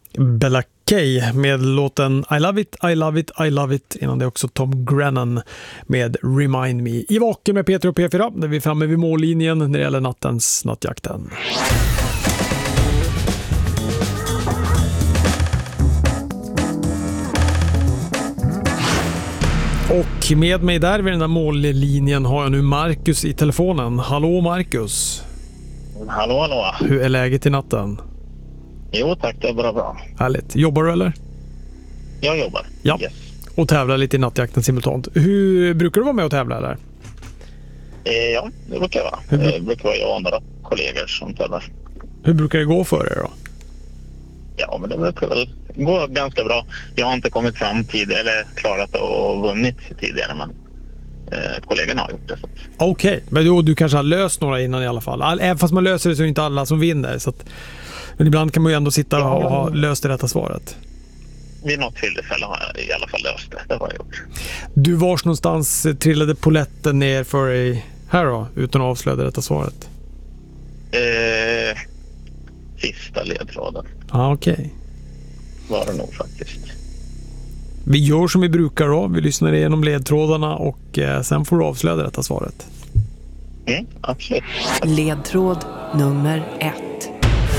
Bella Kay med låten I Love It, I Love It, I Love It. Innan det också Tom Grennan med Remind Me. I Vaken med Peter och P4 där vi är framme vid mållinjen när det gäller nattjakten. Och med mig där vid den där mållinjen har jag nu Marcus i telefonen. Hallå Marcus. Hallå. Hur är läget i natten? Jo tack, det är bra. Härligt. Jobbar du eller? Jag jobbar. Ja, yes. Och tävlar lite i nattjakten simultant. Hur brukar du vara med och tävla eller? Ja, det brukar jag vara. Det brukar vara jag och andra kollegor som tävlar. Hur brukar det gå för er då? Ja, men det brukar väl gå ganska bra. Jag har inte kommit fram tidigare eller klarat och vunnit tidigare, men kollegorna har gjort det. Okej, men du kanske har löst några innan i alla fall. Även fast man löser det så är det inte alla som vinner. Så att, men ibland kan man ju ändå sitta och ha löst det rätta svaret. Vid något tillfälle har jag i alla fall löst det. Det har jag gjort. Du, vars någonstans trillade poletten ner för dig här då, utan att avslöja det rätta svaret? Sista ledtråden. Okej. Var det nog faktiskt. Vi gör som vi brukar då. Vi lyssnar igenom ledtrådarna och sen får du avslöja det rätta svaret. Absolut. Ledtråd nummer 1.